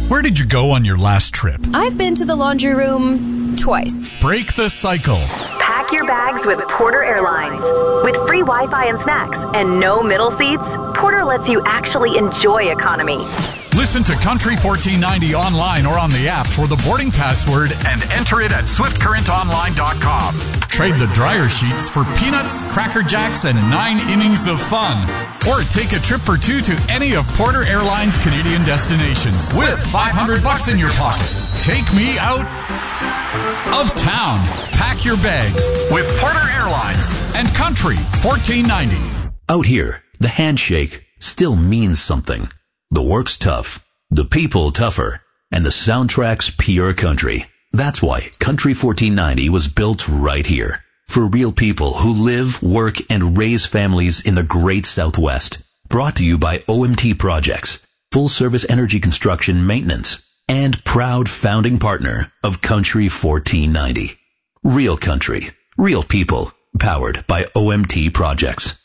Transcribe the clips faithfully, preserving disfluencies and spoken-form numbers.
Where did you go on your last trip? I've been to the laundry room twice. Break the cycle. Pack your bags with Porter Airlines. With free Wi-Fi and snacks and no middle seats, Porter lets you actually enjoy economy. Listen to Country fourteen ninety online or on the app for the boarding password and enter it at swift current online dot com. Trade the dryer sheets for peanuts, Cracker Jacks, and nine innings of fun. Or take a trip for two to any of Porter Airlines' Canadian destinations with five hundred bucks in your pocket. Take me out of town. Pack your bags with Porter Airlines and Country fourteen ninety. Out here, the handshake still means something. The work's tough, the people tougher, and the soundtrack's pure country. That's why Country fourteen ninety was built right here. For real people who live, work, and raise families in the great Southwest. Brought to you by O M T Projects, full service energy construction maintenance, and proud founding partner of Country fourteen ninety. Real country, real people, powered by O M T Projects.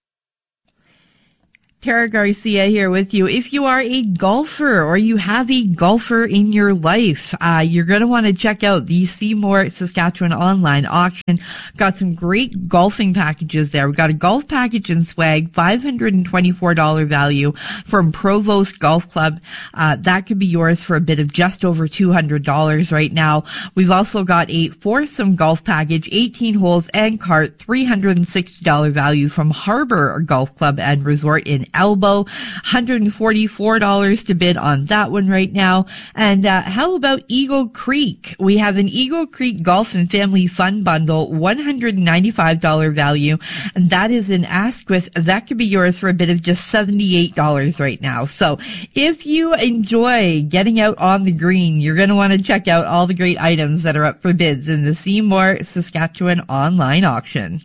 Tara Garcia here with you. If you are a golfer or you have a golfer in your life, uh, you're going to want to check out the Seymour Saskatchewan online auction. Got some great golfing packages there. We've got a golf package in swag, five hundred twenty-four dollars value from Provost Golf Club. Uh, that could be yours for a bid of just over two hundred dollars right now. We've also got a foursome golf package, eighteen holes and cart, three hundred sixty dollars value from Harbor Golf Club and Resort in Elbow. one hundred forty-four dollars to bid on that one right now. And uh, how about Eagle Creek? We have an Eagle Creek Golf and Family Fun Bundle, one hundred ninety-five dollars value, and that is in Asquith. That could be yours for a bid of just seventy-eight dollars right now. So if you enjoy getting out on the green, you're going to want to check out all the great items that are up for bids in the Seymour Saskatchewan online auction.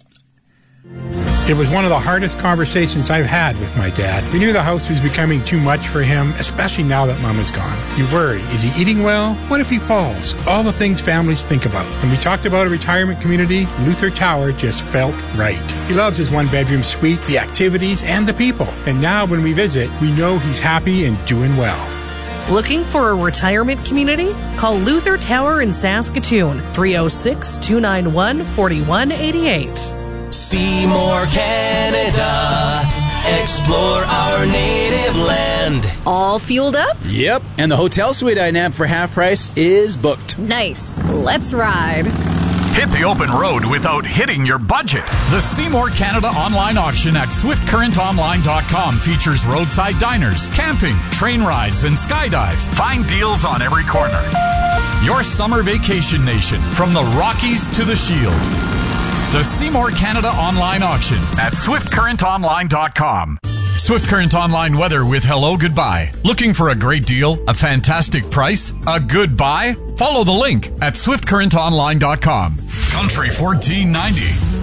It was one of the hardest conversations I've had with my dad. We knew the house was becoming too much for him, especially now that Mom is gone. You worry, is he eating well? What if he falls? All the things families think about. When we talked about a retirement community, Luther Tower just felt right. He loves his one-bedroom suite, the activities, and the people. And now when we visit, we know he's happy and doing well. Looking for a retirement community? Call Luther Tower in Saskatoon, three oh six, two nine one, four one eight eight. Seymour, Canada. Explore our native land. All fueled up? Yep, and the hotel suite I nabbed for half price is booked. Nice. Let's ride. Hit the open road without hitting your budget. The Seymour Canada online auction at swift current online dot com features roadside diners, camping, train rides, and skydives. Find deals on every corner. Your summer vacation nation, from the Rockies to the Shield. The Seymour Canada online auction at swift current online dot com. Swift Current Online weather with Hello Goodbye. Looking for a great deal, a fantastic price, a good buy? Follow the link at swift current online dot com. Country fourteen ninety.